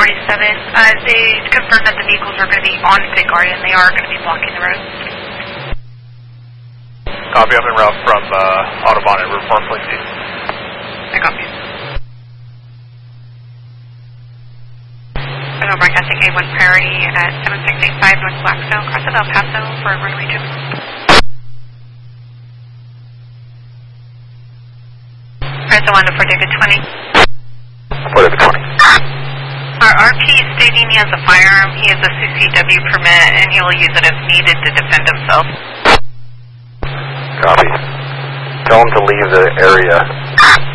They confirmed that the vehicles are going to be on State Guard and they are going to be blocking the road. Copy, I'm en route from Audubon and River Park, please. I copy. Federal Broadcasting A1 priority at 7685 North Blackstone, cross of El Paso for runway 2. Press 1 for David 20. For David 20. Our RP is stating he has a firearm, he has a CCW permit, and he will use it if needed to defend himself. Copy. Tell him to leave the area